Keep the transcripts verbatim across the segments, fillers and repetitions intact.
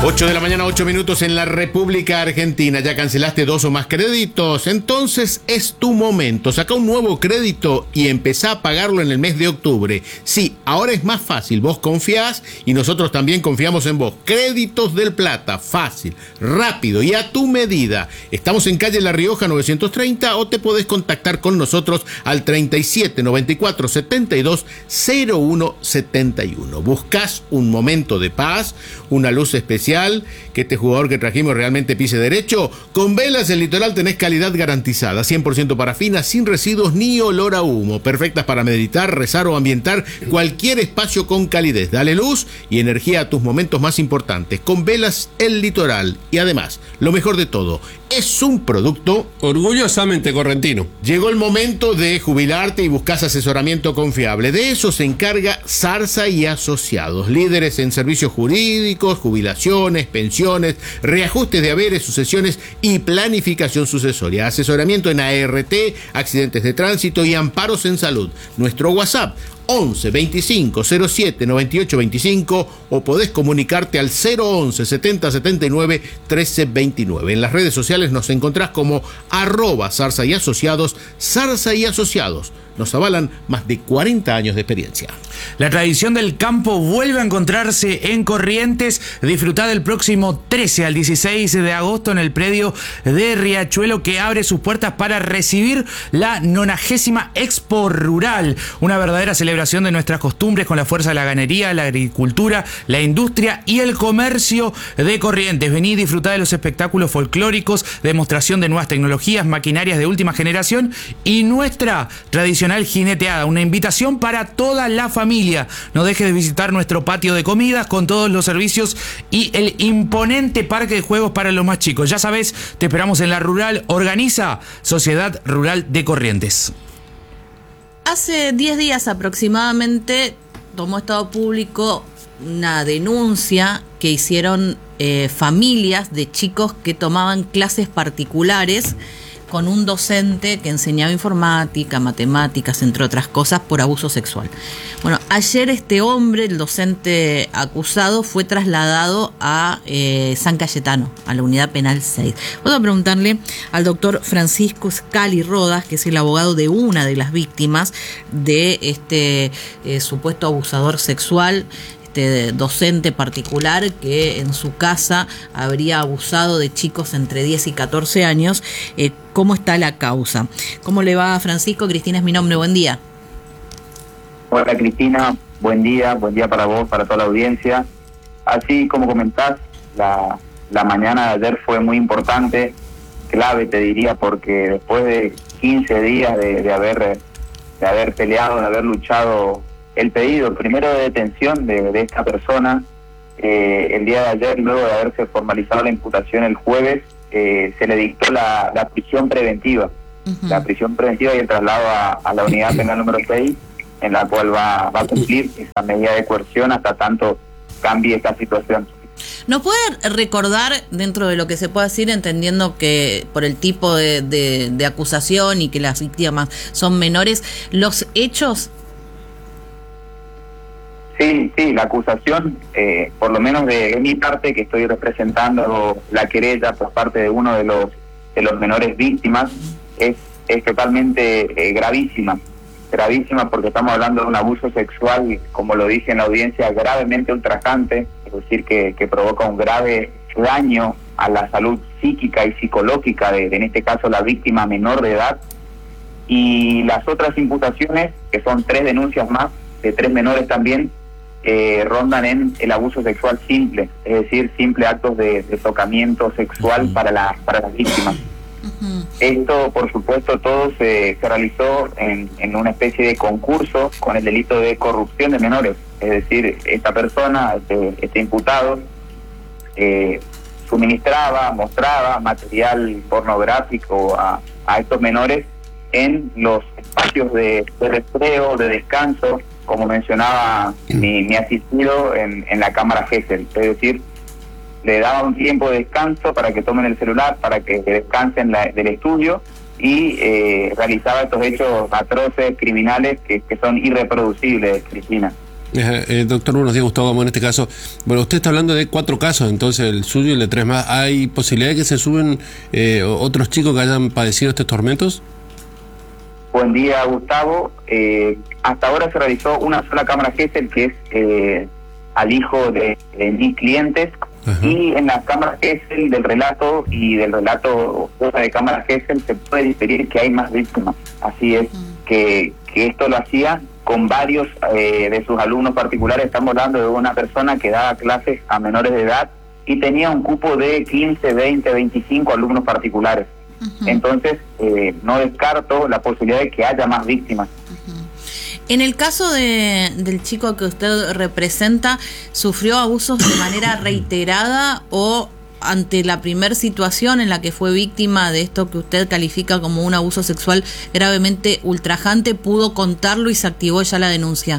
ocho de la mañana, ocho minutos en la República Argentina. ¿Ya cancelaste dos o más créditos? Entonces es tu momento. Saca un nuevo crédito y empezá a pagarlo en el mes de octubre. Sí, ahora es más fácil. Vos confiás y nosotros también confiamos en vos. Créditos del Plata. Fácil, rápido y a tu medida. Estamos en calle La Rioja novecientos treinta o te podés contactar con nosotros al treinta y siete, noventa y cuatro, setenta y dos, cero uno setenta y uno. Buscás un momento de paz, una luz especial, que este jugador que trajimos realmente pise derecho. Con Velas del Litoral tenés calidad garantizada, cien por ciento parafina, sin residuos ni olor a humo, perfectas para meditar, rezar o ambientar cualquier espacio con calidez. Dale luz y energía a tus momentos más importantes con Velas el Litoral. Y además, lo mejor de todo, es un producto orgullosamente correntino. Llegó el momento de jubilarte y buscas asesoramiento confiable. De eso se encarga Zarza y Asociados, líderes en servicios jurídicos, jubilaciones, pensiones, reajustes de haberes, sucesiones y planificación sucesoria. Asesoramiento en A R T, accidentes de tránsito y amparos en salud. Nuestro WhatsApp once, veinticinco, cero siete, noventa y ocho, veinticinco o podés comunicarte al cero once, setenta, setenta y nueve, trece veintinueve. En las redes sociales nos encontrás como arroba Zarza y Asociados. Zarza y Asociados nos avalan más de cuarenta años de experiencia. La tradición del campo vuelve a encontrarse en Corrientes. Disfrutá del próximo trece al dieciséis de agosto en el predio de Riachuelo, que abre sus puertas para recibir la nonagésima Expo Rural, una verdadera celebración de nuestras costumbres con la fuerza de la ganadería, la agricultura, la industria y el comercio de Corrientes. Vení y disfrutá de los espectáculos folclóricos, demostración de nuevas tecnologías, maquinarias de última generación y nuestra tradición jineteada, una invitación para toda la familia. No dejes de visitar nuestro patio de comidas con todos los servicios y el imponente parque de juegos para los más chicos. Ya sabes, te esperamos en la Rural. Organiza Sociedad Rural de Corrientes. Hace diez días aproximadamente tomó Estado Público una denuncia que hicieron eh, familias de chicos que tomaban clases particulares con un docente que enseñaba informática, matemáticas, entre otras cosas, por abuso sexual. Bueno, ayer este hombre, el docente acusado, fue trasladado a eh, San Cayetano, a la Unidad Penal seis. Vamos a preguntarle al doctor Francisco Scali Rodas, que es el abogado de una de las víctimas de este eh, supuesto abusador sexual, este docente particular que en su casa habría abusado de chicos entre diez y catorce años. Eh, ¿Cómo está la causa? ¿Cómo le va, Francisco? Cristina es mi nombre, buen día. Hola, Cristina, buen día, buen día para vos, para toda la audiencia. Así como comentás, la, la mañana de ayer fue muy importante, clave te diría, porque después de quince días de, de, haber, de haber peleado, de haber luchado el pedido primero de detención de, de esta persona, eh, el día de ayer, luego de haberse formalizado la imputación el jueves, eh, se le dictó la, la prisión preventiva, uh-huh. la prisión preventiva y el traslado a, a la unidad penal número seis, en la cual va, va a cumplir esa medida de coerción hasta tanto cambie esta situación. ¿Nos puede recordar, dentro de lo que se puede decir, entendiendo que por el tipo de, de, de acusación y que las víctimas son menores, los hechos? Sí, sí, la acusación, eh, por lo menos de, de mi parte, que estoy representando la querella por parte de uno de los de los menores víctimas, es, es totalmente eh, gravísima, gravísima porque estamos hablando de un abuso sexual, como lo dice en la audiencia, gravemente ultrajante, es decir, que, que provoca un grave daño a la salud psíquica y psicológica de, de, en este caso, la víctima menor de edad. Y las otras imputaciones, que son tres denuncias más, de tres menores también, Eh, rondan en el abuso sexual simple, es decir, simple actos de, de tocamiento sexual uh-huh. para, la, para las víctimas. Uh-huh. Esto, por supuesto, todo se, se realizó en, en una especie de concurso con el delito de corrupción de menores, es decir, esta persona, este, este imputado, eh, suministraba, mostraba material pornográfico a, a estos menores en los espacios de, de recreo, de descanso, como mencionaba mi, mi asistido en, en la cámara Gesell, es decir, le daba un tiempo de descanso para que tomen el celular, para que descansen la, del estudio y eh, realizaba estos hechos atroces, criminales, que, que son irreproducibles, Cristina. Eh, eh, doctor, buenos días, Gustavo Gamo, en este caso. Bueno, usted está hablando de cuatro casos, entonces el suyo y el de tres más. ¿Hay posibilidad de que se suben eh, otros chicos que hayan padecido estos tormentos? Buen día, Gustavo. Eh, hasta ahora se realizó una sola cámara Gesell, que es eh, al hijo de, de mis clientes. Ajá. Y en las cámaras Gesell del relato y del relato de cámara Gesell se puede diferir que hay más víctimas. Así es, que, que esto lo hacía con varios eh, de sus alumnos particulares. Estamos hablando de una persona que daba clases a menores de edad y tenía un cupo de quince, veinte, veinticinco alumnos particulares. Uh-huh. Entonces, eh, no descarto la posibilidad de que haya más víctimas. Uh-huh. En el caso de, del chico que usted representa, ¿sufrió abusos de manera reiterada o ante la primera situación en la que fue víctima de esto que usted califica como un abuso sexual gravemente ultrajante, pudo contarlo y se activó ya la denuncia?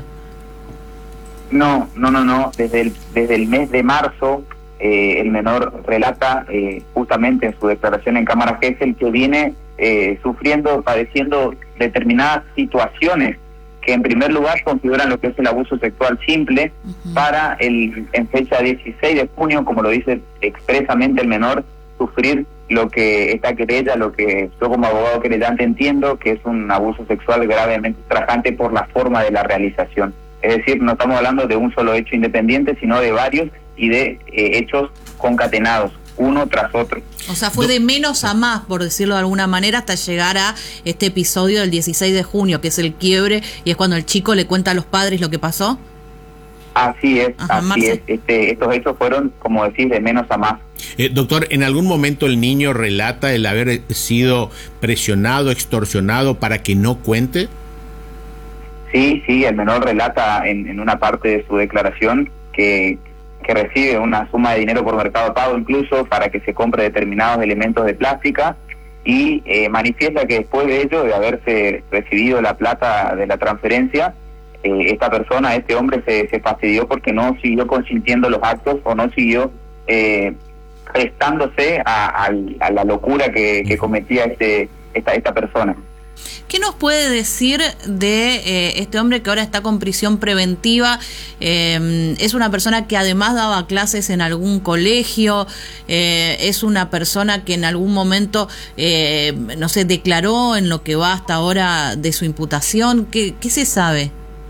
No, no, no, no. Desde el, desde el mes de marzo, eh, el menor relata eh, justamente en su declaración en cámara Gesell que viene eh, sufriendo, padeciendo determinadas situaciones que en primer lugar consideran lo que es el abuso sexual simple. Uh-huh. Para el en fecha dieciséis de junio, como lo dice expresamente el menor, sufrir lo que esta querella, lo que yo como abogado querellante entiendo que es un abuso sexual gravemente ultrajante por la forma de la realización. Es decir, no estamos hablando de un solo hecho independiente, sino de varios y de eh, hechos concatenados, uno tras otro. O sea, fue de menos a más, por decirlo de alguna manera, hasta llegar a este episodio del dieciséis de junio, que es el quiebre, y es cuando el chico le cuenta a los padres lo que pasó. Así es, Ajá, así Marce. es. Este, estos hechos fueron, como decís, de menos a más. Eh, doctor, ¿en algún momento el niño relata el haber sido presionado, extorsionado para que no cuente? Sí, sí, el menor relata en, en una parte de su declaración que... que recibe una suma de dinero por Mercado Pago incluso para que se compre determinados elementos de plástica y eh, manifiesta que después de ello, de haberse recibido la plata de la transferencia, eh, esta persona, este hombre se, se fastidió porque no siguió consintiendo los actos o no siguió eh, prestándose a, a, a la locura que, que cometía este esta, esta persona. ¿Qué nos puede decir de eh, este hombre que ahora está con prisión preventiva? Eh, es una persona que además daba clases en algún colegio, eh, es una persona que en algún momento, eh, no sé, declaró en lo que va hasta ahora de su imputación. ¿Qué, qué se sabe?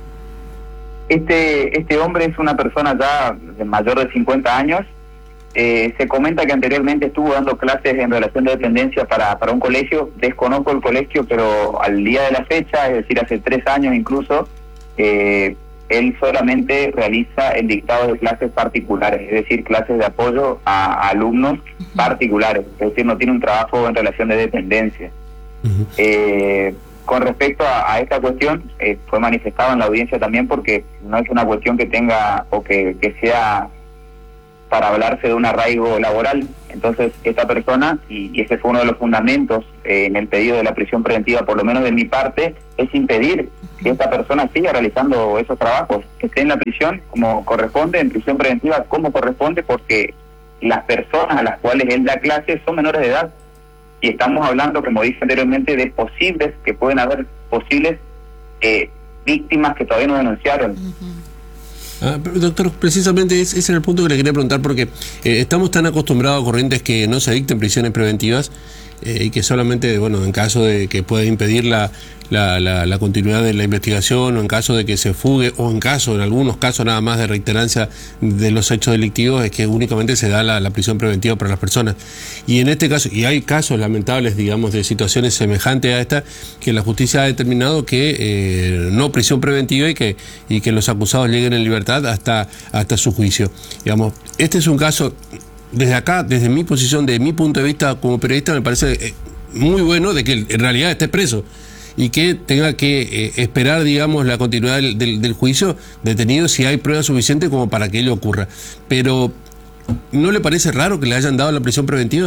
Este, este hombre es una persona ya de mayor de cincuenta años. Eh, se comenta que anteriormente estuvo dando clases en relación de dependencia para, para un colegio. Desconozco el colegio, pero al día de la fecha, es decir, hace tres años incluso, eh, él solamente realiza el dictado de clases particulares, es decir, clases de apoyo a, a alumnos uh-huh. particulares, es decir, no tiene un trabajo en relación de dependencia. Uh-huh. Eh, con respecto a, a esta cuestión, eh, fue manifestado en la audiencia también porque no es una cuestión que tenga o que, que sea para hablarse de un arraigo laboral. Entonces esta persona, y, y ese fue uno de los fundamentos eh, en el pedido de la prisión preventiva, por lo menos de mi parte, es impedir que esta persona siga realizando esos trabajos, que esté en la prisión como corresponde, en prisión preventiva como corresponde, porque las personas a las cuales él da clases son menores de edad, y estamos hablando, como dije anteriormente, de posibles, que pueden haber posibles eh, víctimas que todavía no denunciaron. Uh-huh. Ah, doctor, precisamente ese es el punto que le quería preguntar, porque eh, estamos tan acostumbrados a corrientes que no se dicten prisiones preventivas eh, y que solamente, bueno, en caso de que pueda impedir la, la, la, la continuidad de la investigación, o en caso de que se fugue, o en caso, en algunos casos nada más de reiterancia de los hechos delictivos, es que únicamente se da la, la prisión preventiva para las personas. Y en este caso, y hay casos lamentables, digamos, de situaciones semejantes a esta, que la justicia ha determinado que eh, no prisión preventiva y que, y que los acusados lleguen en libertad hasta, hasta su juicio. Digamos, este es un caso, desde acá, desde mi posición, de mi punto de vista como periodista, me parece muy bueno de que en realidad esté preso y que tenga que eh, esperar, digamos, la continuidad del, del, del juicio detenido si hay pruebas suficientes como para que ello ocurra. Pero, ¿no le parece raro que le hayan dado la prisión preventiva?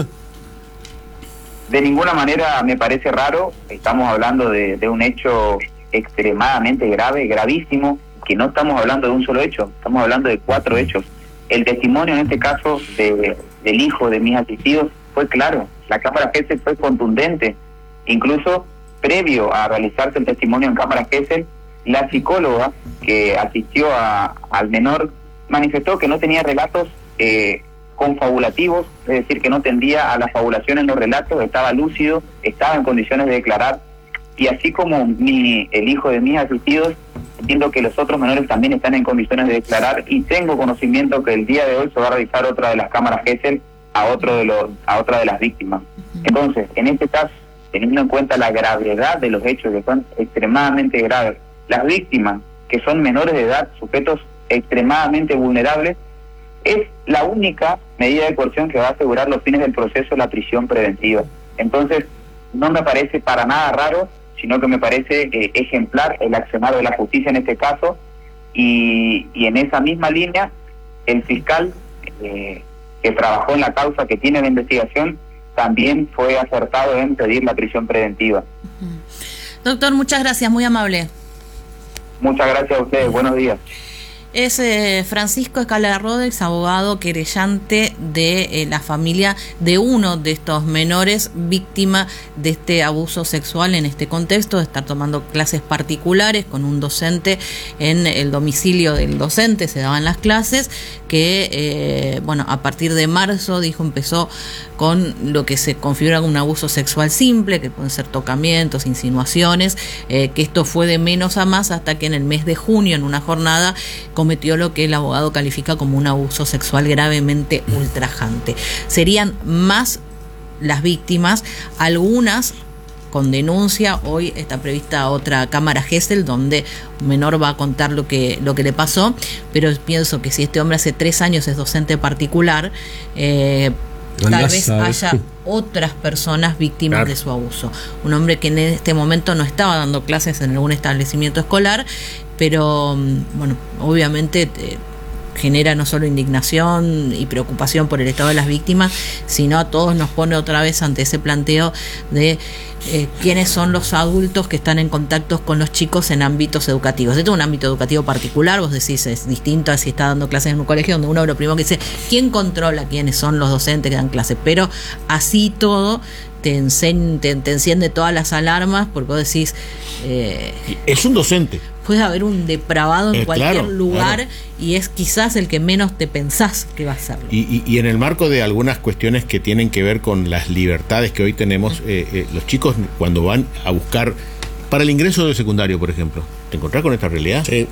De ninguna manera me parece raro. Estamos hablando de, de un hecho extremadamente grave, gravísimo, que no estamos hablando de un solo hecho, estamos hablando de cuatro hechos. El testimonio en este caso de, del hijo de mis asistidos fue claro, la cámara Gesell fue contundente, incluso previo a realizarse el testimonio en cámara Gesell, La psicóloga que asistió a, al menor manifestó que no tenía relatos eh, confabulativos, es decir, que no tendía a la fabulación en los relatos, estaba lúcido, estaba en condiciones de declarar, y así como mi, el hijo de mis asistidos, entiendo que los otros menores también están en condiciones de declarar, y tengo conocimiento que el día de hoy se va a revisar otra de las cámaras Gesell a otro de los a otra de las víctimas. Entonces, en este caso, teniendo en cuenta la gravedad de los hechos, que son extremadamente graves, las víctimas, que son menores de edad, sujetos extremadamente vulnerables, es la única medida de coerción que va a asegurar los fines del proceso, la prisión preventiva. Entonces, no me parece para nada raro, sino que me parece eh, ejemplar el accionar de la justicia en este caso, y, y en esa misma línea, el fiscal eh, que trabajó en la causa, que tiene la investigación, también fue acertado en pedir la prisión preventiva. Doctor, muchas gracias, muy amable. Muchas gracias a ustedes, buenos días. Es eh, Francisco Escala Rodex, abogado querellante de eh, la familia de uno de estos menores víctima de este abuso sexual en este contexto, de estar tomando clases particulares con un docente en el domicilio del docente, se daban las clases, que eh, bueno, a partir de marzo, dijo, empezó con lo que se configura como un abuso sexual simple, que pueden ser tocamientos, insinuaciones, eh, que esto fue de menos a más hasta que en el mes de junio, en una jornada, cometió lo que el abogado califica como un abuso sexual gravemente ultrajante. Serían más las víctimas, algunas con denuncia. Hoy está prevista otra cámara Gesell donde un menor va a contar lo que, lo que le pasó, pero pienso que si este hombre hace tres años es docente particular, eh, tal vez haya otras personas víctimas claro. de su abuso. Un hombre que en este momento no estaba dando clases en algún establecimiento escolar, pero bueno, obviamente eh, genera no solo indignación y preocupación por el estado de las víctimas, sino a todos nos pone otra vez ante ese planteo de eh, quiénes son los adultos que están en contacto con los chicos en ámbitos educativos. Esto es un ámbito educativo particular, vos decís, es distinto a si está dando clases en un colegio, donde uno lo primero que dice, ¿quién controla quiénes son los docentes que dan clases? Pero así todo te, enseñ, te, te enciende todas las alarmas, porque vos decís... Eh, es un docente. Puede haber un depravado en eh, cualquier claro, lugar claro. y es quizás el que menos te pensás que va a hacerlo. Y, y, y en el marco de algunas cuestiones que tienen que ver con las libertades que hoy tenemos, eh, eh, los chicos cuando van a buscar para el ingreso de secundario, por ejemplo, ¿te encontrás con esta realidad? Sí.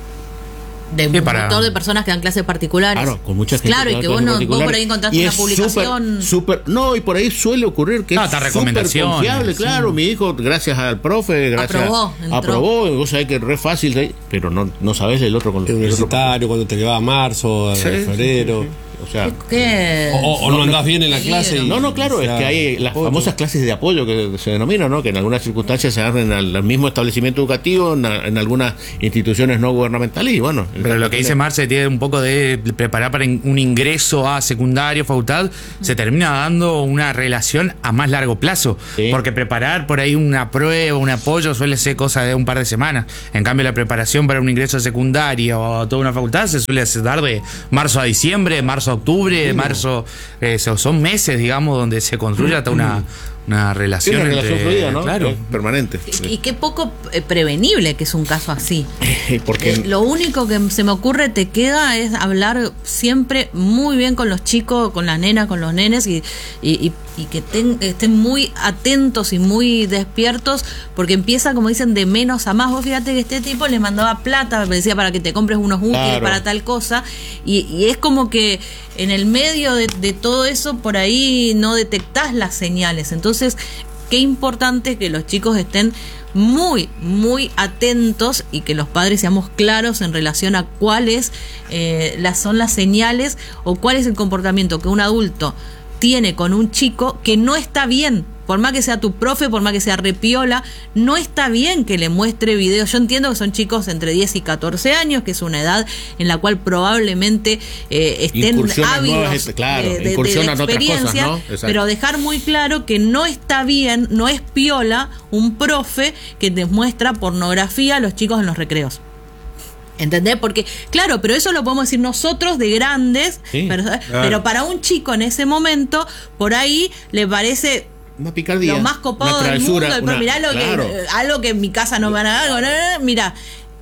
De un para... montón de personas que dan clases particulares. Claro, con mucha gente. Claro, y que vos, no, vos por ahí encontraste una publicación. Super, super, no, y por ahí suele ocurrir que no, es súper confiable, sí. Claro, mi hijo, gracias al profe, gracias aprobó, a, aprobó, vos sabés que es re fácil, pero no, no sabés el otro con el universitario, cuando te llevaba a marzo, a sí, febrero. Sí, sí, sí. O sea, ¿Qué? O, o no andás bien en la clase. Y, no, no, claro, o sea, es que hay las apoyo. famosas clases de apoyo que se denominan, ¿no? Que en algunas circunstancias se hacen al, al mismo establecimiento educativo, en, en algunas instituciones no gubernamentales y bueno. Pero lo que dice Marce tiene un poco de preparar para un ingreso a secundario, facultad, mm. se termina dando una relación a más largo plazo. Sí. Porque preparar por ahí una prueba, un apoyo suele ser cosa de un par de semanas. En cambio, la preparación para un ingreso a secundario o a toda una facultad se suele dar de marzo a diciembre, marzo a octubre, sí, marzo, eh, son meses, digamos, donde se construye hasta una, una relación, sí, una relación entre, fluida, ¿no? Claro. Es permanente. Y, y qué poco eh, prevenible que es un caso así. Porque eh, lo único que se me ocurre te queda es hablar siempre muy bien con los chicos, con las nenas, con los nenes y, y, y, y que ten, estén muy atentos y muy despiertos, porque empieza, como dicen, de menos a más. Vos fíjate que este tipo le mandaba plata, me decía, para que te compres unos útiles, claro, para tal cosa, y, y es como que en el medio de, de todo eso por ahí no detectás las señales. Entonces, qué importante que los chicos estén muy, muy atentos y que los padres seamos claros en relación a cuáles eh, las son las señales o cuál es el comportamiento que un adulto tiene con un chico que no está bien. Por más que sea tu profe, por más que sea repiola, no está bien que le muestre videos. Yo entiendo que son chicos entre diez y catorce años, que es una edad en la cual probablemente eh, estén ávidos claro, de, de, de, de experiencia, ¿no? Pero dejar muy claro que no está bien, no es piola un profe que te muestra pornografía a los chicos en los recreos. ¿Entendés? Porque, claro, pero eso lo podemos decir nosotros de grandes, sí, pero, claro, pero para un chico en ese momento, por ahí le parece... Una picardía, lo más copado del mundo, una, mirá lo claro, que, algo que en mi casa no me van a dar, mirá,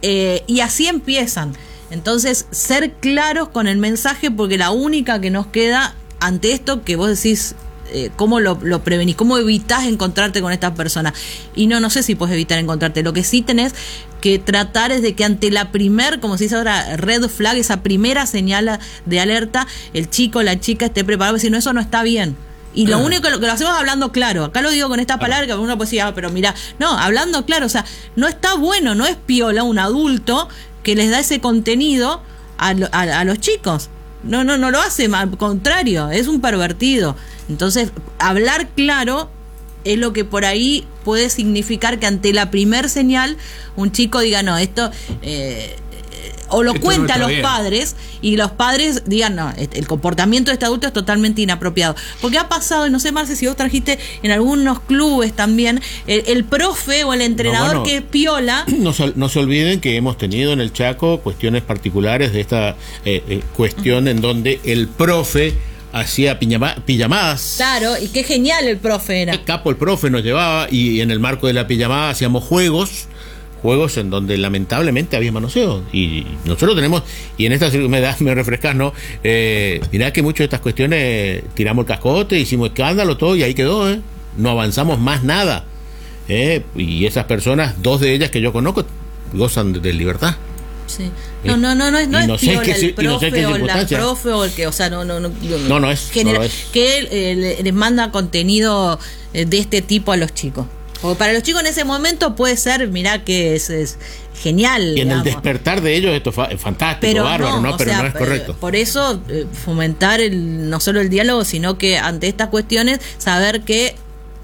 Eh, y así empiezan. Entonces, ser claros con el mensaje, porque la única que nos queda ante esto, que vos decís, eh, cómo lo, lo prevenís, cómo evitás encontrarte con estas personas. Y no, no sé si puedes evitar encontrarte. Lo que sí tenés que tratar es de que ante la primer, como se dice ahora, red flag, esa primera señal de alerta, el chico o la chica esté preparado, porque si no, eso no está bien. Y lo único que lo, que lo hacemos hablando claro. Acá lo digo con esta palabra, que uno puede decir, ah, pero mira, no, hablando claro, o sea, no está bueno, no es piola un adulto que les da ese contenido a, a, a los chicos. No, no, no lo hace, al contrario, es un pervertido. Entonces, hablar claro es lo que por ahí puede significar que ante la primer señal un chico diga, no, esto... Eh, o lo Esto cuenta no a los bien. padres y los padres digan, no, el comportamiento de este adulto es totalmente inapropiado. Porque ha pasado, y no sé, Marce, si vos trajiste en algunos clubes también, el, el profe o el entrenador No, bueno, que piola. No se, no se olviden que hemos tenido en el Chaco cuestiones particulares de esta eh, eh, cuestión en donde el profe hacía pijama, pijamadas. Claro, y qué genial el profe era. El capo, el profe nos llevaba y en el marco de la pijamada hacíamos juegos. Juegos en donde lamentablemente había manoseo. Y nosotros tenemos, y en esta me da, me refrescas, ¿no? Eh, mirá que muchas de estas cuestiones tiramos el cascote, hicimos escándalo, todo, y ahí quedó, ¿eh? No avanzamos más nada. ¿eh? Y esas personas, dos de ellas que yo conozco, gozan de, de libertad. Sí. No, no, no, no es, no Y no es sé piola qué el ci- y no sé profe qué o la circunstancia. profe o el que, o sea, no, no, no, No, no es, genera- no lo es. que él eh, le- les manda contenido eh, de este tipo a los chicos. Porque para los chicos en ese momento puede ser, mirá que es, es genial. Y en digamos. el despertar de ellos esto fa- es fantástico, Pero bárbaro, ¿no? o Pero sea, no es correcto. eh, Por eso eh, fomentar el, no solo el diálogo, sino que ante estas cuestiones saber que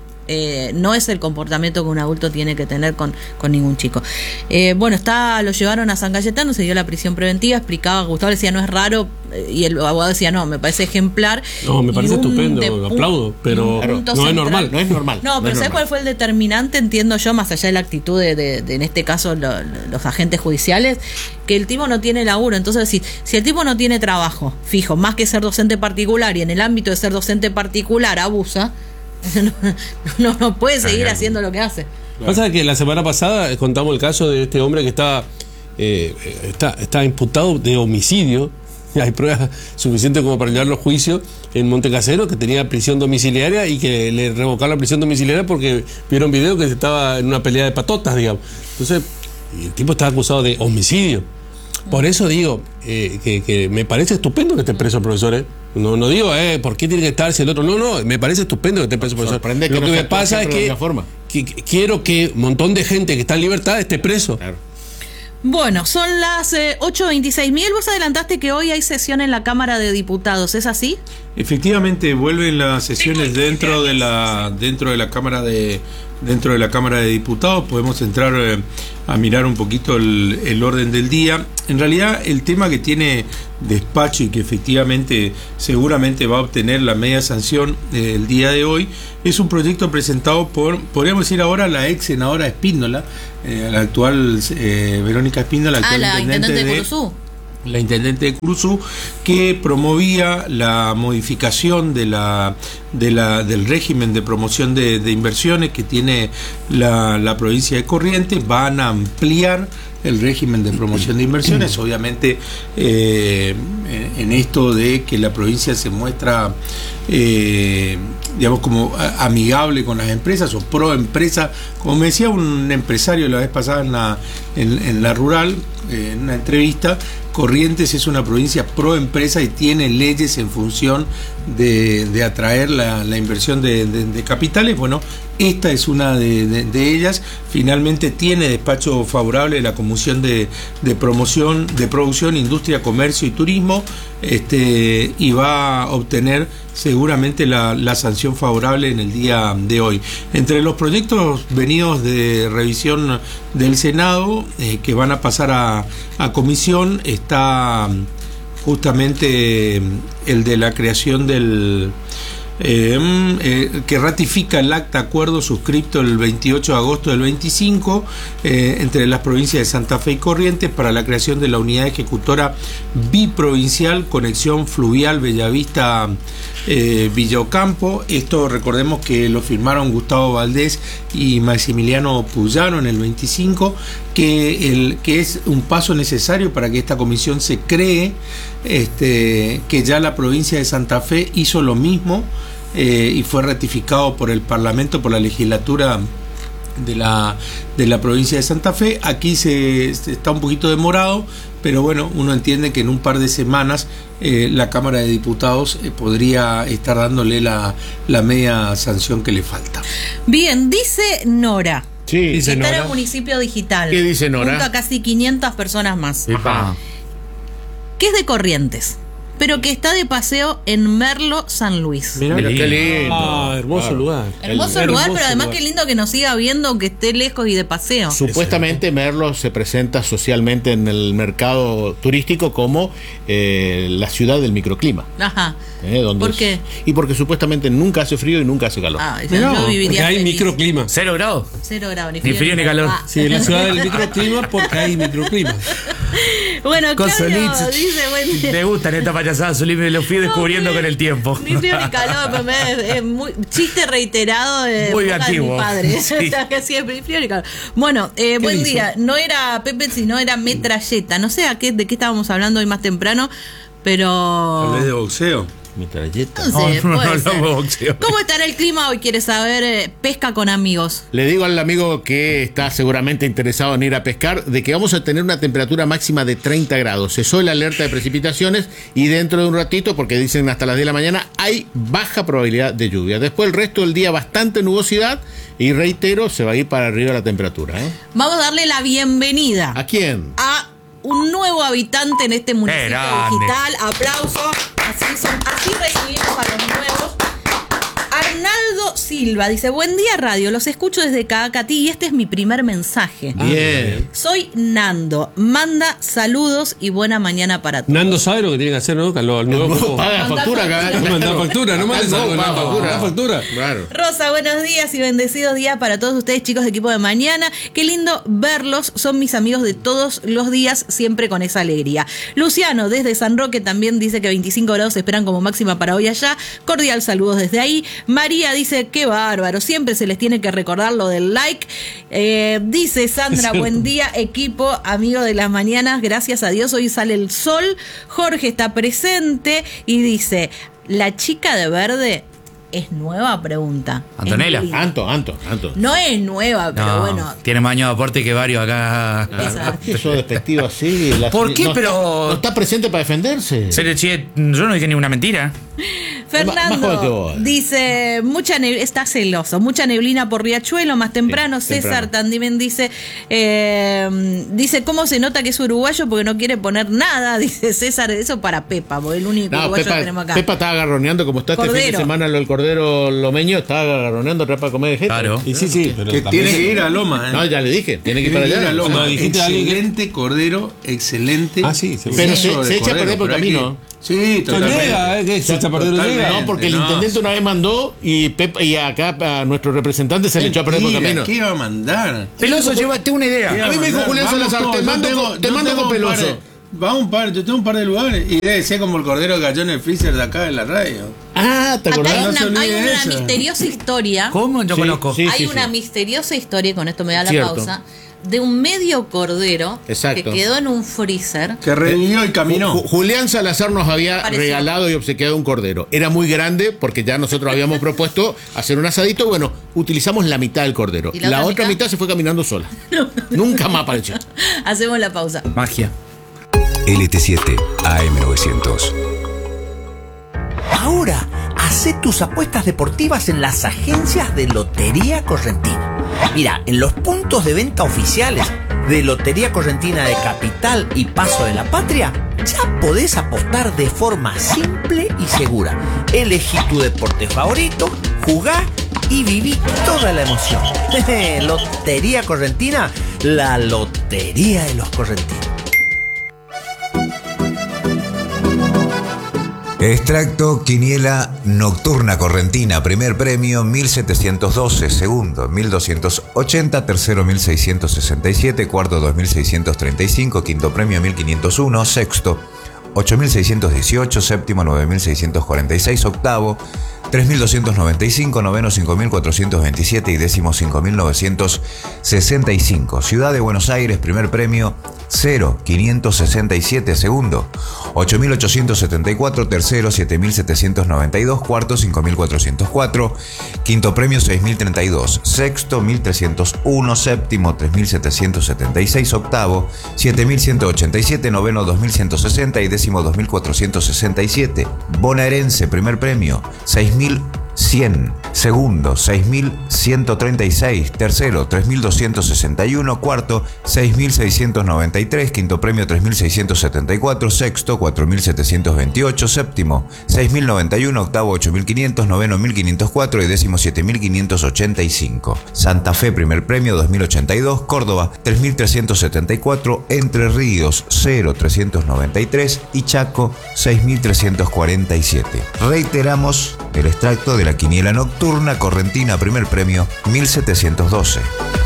eh, no es el comportamiento que un adulto tiene que tener con, con ningún chico. Eh, bueno, está lo llevaron a San Cayetano, se dio la prisión preventiva, explicaba, Gustavo decía no es raro, eh, y el abogado decía no, me parece ejemplar. No, me Y parece un estupendo, de- lo un- aplaudo, pero un punto no es central. normal. No es normal. No, no pero es ¿sabes normal. cuál fue el determinante? Entiendo yo, más allá de la actitud de, de- de, en este caso, lo- lo- los agentes judiciales, que el tipo no tiene laburo. Entonces, si, si el tipo no tiene trabajo fijo, más que ser docente particular, y en el ámbito de ser docente particular abusa, no, no, no puede seguir Claro. haciendo lo que hace. Pasa que la semana pasada contamos el caso de este hombre que está, eh, está, está imputado de homicidio. Hay pruebas suficientes como para llevarlo a juicio en Montecasero, que tenía prisión domiciliaria y que le revocaron la prisión domiciliaria porque vieron video que estaba en una pelea de patotas, digamos. Entonces, el tipo está acusado de homicidio. Por eso digo eh, que, que me parece estupendo que esté preso el profesor. ¿eh? No, no digo, eh, ¿por qué tiene que estar si el otro? No, no, me parece estupendo que esté preso el profesor. Sorprende que Lo no que se me actúe pasa es siempre de que, la forma. que- que quiero que un montón de gente que está en libertad esté preso. Claro. Bueno, son las eh, ocho veintiséis. Miguel, vos adelantaste que hoy hay sesión en la Cámara de Diputados, ¿es así? Efectivamente vuelven las sesiones dentro de la dentro de la Cámara de dentro de la Cámara de Diputados. Podemos entrar eh, a mirar un poquito el, el orden del día. En realidad el tema que tiene despacho y que efectivamente seguramente va a obtener la media sanción eh, el día de hoy es un proyecto presentado por, podríamos decir ahora, la ex senadora Espíndola, eh, la actual eh, Verónica Espíndola, Ah, actual la intendente de Curuzú. la intendente de Curuzú, que promovía la modificación de la, de la del régimen de promoción de, de inversiones que tiene la, la provincia de Corrientes. Van a ampliar el régimen de promoción de inversiones, obviamente eh, en esto de que la provincia se muestra eh, digamos como amigable con las empresas o pro empresa, como me decía un empresario la vez pasada en la, en, en la rural, eh, en una entrevista. Corrientes es una provincia pro empresa y tiene leyes en función de, de atraer la, la inversión de, de, de capitales. Bueno, esta es una de, de, de ellas. Finalmente tiene despacho favorable de la Comisión de, de Promoción, de Producción, Industria, Comercio y Turismo, este, y va a obtener seguramente la, la sanción favorable en el día de hoy. Entre los proyectos venidos de revisión del Senado, eh, que van a pasar a, a comisión, está justamente el de la creación del eh, eh, que ratifica el acta acuerdo suscripto el veintiocho de agosto del veinticinco eh, entre las provincias de Santa Fe y Corrientes para la creación de la unidad ejecutora biprovincial Conexión Fluvial Bellavista eh, Villa Ocampo. Esto recordemos que lo firmaron Gustavo Valdés y Maximiliano Puyaro en el veinticinco. que, el, que es un paso necesario para que esta comisión se cree, este, que ya la provincia de Santa Fe hizo lo mismo eh, y fue ratificado por el Parlamento, por la legislatura de la, de la provincia de Santa Fe. Aquí se, se está un poquito demorado, pero bueno, uno entiende que en un par de semanas eh, la Cámara de Diputados eh, podría estar dándole la, la media sanción que le falta. Bien, dice Nora. Sí, dice Está en Nora. el municipio digital. ¿Qué dice Nora? Junto a casi quinientas personas más. Epa. Que es de Corrientes, pero que está de paseo en Merlo, San Luis. Mirá, Mira, qué lindo. Ah, hermoso Claro. lugar. Hermoso El- lugar, hermoso pero además lugar. qué lindo que nos siga viendo, que esté lejos y de paseo. Supuestamente Merlo se presenta socialmente en el mercado turístico como eh, la ciudad del microclima. Ajá. eh, donde ¿Por es- qué? Y porque supuestamente nunca hace frío y nunca hace calor. Ah, yo Mirá, viviría porque hay feliz. microclima. Cero grados. Cero grados, ni Ni frío ni calor. Ah. Sí, la ciudad del microclima porque hay microclima. Bueno, Con Claudio Solís. dice, buen día. Me gustan estas payasadas, Solís, me lo fui descubriendo No, con el tiempo. Ni frío ni calor, pero me- es, es muy chiste reiterado de, Muy boca de antiguo. mi padre. Sí. O sea, que siempre ni frío ni calor. Bueno, eh, buen dijo? día. No era Pepe, sino era Metralleta. No sé a qué, de qué estábamos hablando hoy más temprano, pero... Tal vez de boxeo. Mitralleta. No sé, No, no, puede no, ser. no, boxeo. ¿Cómo estará el clima hoy? ¿Quieres saber? Eh, pesca con amigos. Le digo al amigo que está seguramente interesado en ir a pescar de que vamos a tener una temperatura máxima de treinta grados. Cesó la alerta de precipitaciones y dentro de un ratito, porque dicen hasta las diez de la mañana, hay baja probabilidad de lluvia. Después el resto del día bastante nubosidad y reitero, se va a ir para arriba la temperatura. ¿eh? Vamos a darle la bienvenida ¿A quién? a un nuevo habitante en este municipio grande. digital. Aplausos. Así, son, así recibimos a los nuevos. Arnaldo Silva dice: buen día, radio. Los escucho desde Cacatí y este es mi primer mensaje. Bien. Soy Nando. Manda saludos y buena mañana para todos. Nando sabe lo que tiene que hacer, ¿no? Al al nuevo No grupo. paga Manda factura acá. No manda factura, no mandes Acá algo, paga no, factura. manda factura. Claro. Rosa, buenos días y bendecidos días para todos ustedes, chicos de equipo de mañana. Qué lindo verlos, son mis amigos de todos los días, siempre con esa alegría. Luciano, desde San Roque, también dice que veinticinco grados se esperan como máxima para hoy allá. Cordial saludos desde ahí. María dice, qué bárbaro, siempre se les tiene que recordar lo del like. Eh, dice Sandra, buen día, equipo, amigo de las mañanas, gracias a Dios, hoy sale el sol. Jorge está presente y dice, la chica de verde es nueva, pregunta. Antonella. Es Anto, Anto, Anto. no es nueva, pero No, bueno. tiene más años de aporte que varios acá. Esa- Eso despectivo así. la- ¿Por qué? no Pero- Está, no está presente para defenderse. Se le chie- yo no dije ninguna mentira. Más joven que Fernando vos. dice, mucha neblina, está celoso, mucha neblina por Riachuelo, más temprano. Sí, César temprano. también dice, eh, dice, ¿cómo se nota que es uruguayo? Porque no quiere poner nada, dice César, eso para Pepa, porque el único No, uruguayo que Pepa, tenemos acá. Pepa estaba agarroneando como está este fin Cordero. de semana lo del cordero lomeño, estaba agarroneando otra para comer de gente. Claro. Y sí, sí, pero Que también tiene se- que ir a Loma, ¿eh? No, ya le dije, tiene que ir Tiene para que ir allá. a Loma. Cuando dijiste a alguien que- Excelente cordero, excelente. Ah, sí, seguro. Pero queso se- de se echa a cordero, perder por pero hay camino. que- Sí, No totalmente. llega, ¿eh? ¿Qué? ¿Se echa a perder no Totalmente. llega? No, porque el No. intendente una vez mandó y Pepa, y acá a nuestro representante se le echó a perder por Mentira, camino. ¿qué iba a mandar? Peloso, llévate una idea. A mí me dijo Mandar, Julián vamos Salazar, todos, te yo mando tengo- con- te yo mando tengo con un par Peloso. de- Vamos un par, yo tengo un par de lugares y debe ser como el cordero que cayó en el freezer de acá de la radio. Ah, ¿te Acá acordás? hay No se una, hay olvide una esa. misteriosa historia. ¿Cómo? No Sí, conozco. sí. hay una misteriosa historia, y con esto me da la Cierto. pausa, de un medio cordero Exacto. que quedó en un freezer. Que revivió y caminó. Ju- Julián Salazar nos había Pareció. regalado y obsequiado un cordero. Era muy grande porque ya nosotros habíamos propuesto hacer un asadito. Bueno, utilizamos la mitad del cordero. ¿Y La, la otra otra mitad? mitad se fue caminando sola. Nunca más apareció. Hacemos la pausa. Magia. L T siete A M novecientos. Ahora, hacé tus apuestas deportivas en las agencias de Lotería Correntina. Mira, en los puntos de venta oficiales de Lotería Correntina de Capital y Paso de la Patria, ya podés apostar de forma simple y segura. Elegí tu deporte favorito, jugá y viví toda la emoción. Lotería Correntina, la lotería de los correntinos. Extracto Quiniela Nocturna Correntina. Primer premio mil setecientos doce. Segundo mil doscientos ochenta. Tercero mil seiscientos sesenta y siete. Cuarto dos mil seiscientos treinta y cinco. Quinto premio mil quinientos uno. Sexto ocho mil seiscientos dieciocho. Séptimo nueve mil seiscientos cuarenta y seis. Octavo tres mil doscientos noventa y cinco, noveno cinco mil cuatrocientos veintisiete y décimo cinco mil novecientos sesenta y cinco. Ciudad de Buenos Aires, primer premio cero quinientos sesenta y siete, segundo ocho mil ochocientos setenta y cuatro, tercero siete mil setecientos noventa y dos, cuarto cinco mil cuatrocientos cuatro, quinto premio seis mil treinta y dos, sexto mil trescientos uno, séptimo tres mil setecientos setenta y seis, octavo siete mil ciento ochenta y siete, noveno dos mil ciento sesenta y décimo dos mil cuatrocientos sesenta y siete. Bonaerense, primer premio seis mil cien, segundo seis mil ciento treinta y seis, tercero tres mil doscientos sesenta y uno, cuarto seis mil seiscientos noventa y tres, quinto premio tres mil seiscientos setenta y cuatro, sexto cuatro mil setecientos veintiocho, séptimo seis mil noventa y uno, octavo ocho mil quinientos, noveno mil quinientos cuatro y décimo siete mil quinientos ochenta y cinco. Santa Fe, primer premio dos mil ochenta y dos, Córdoba tres mil trescientos setenta y cuatro, Entre Ríos cero trescientos noventa y tres y Chaco seis mil trescientos cuarenta y siete. Reiteramos el extracto de la quiniela nocturna correntina, primer premio mil setecientos doce.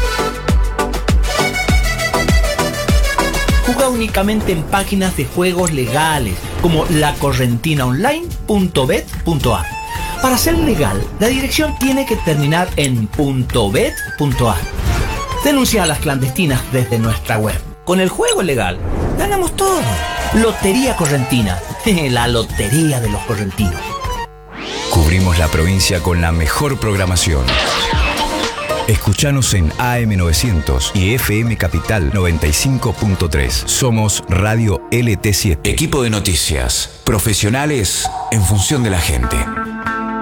Juega únicamente en páginas de juegos legales como la correntina online punto bet punto a. Para ser legal, la dirección tiene que terminar en .bet punto a. Denuncia a las clandestinas desde nuestra web. Con el juego legal, ganamos todo. Lotería Correntina, la lotería de los correntinos. Cubrimos la provincia con la mejor programación. Escuchanos en A M novecientos y F M Capital noventa y cinco punto tres. Somos Radio L T siete. Equipo de noticias. Profesionales en función de la gente.